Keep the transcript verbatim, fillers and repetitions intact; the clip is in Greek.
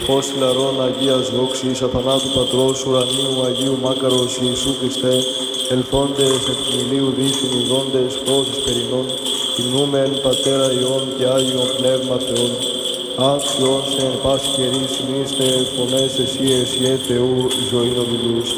φως λαρών Αγίας δόξης, αθανάτου Πατρός ουρανίου Αγίου Μάκαρος Ιησού Χριστέ, ελθόντες εκ μιλίου δύσιν ιδώντες φως περινών, τιμνούμεν Πατέρα Υιόν και Άγιον Πνεύμα Θεόν. Άξιον σε εν πάση καιρή συνείστε φωνές εσύ εσιέ Θεού ζωήν οδηλούς.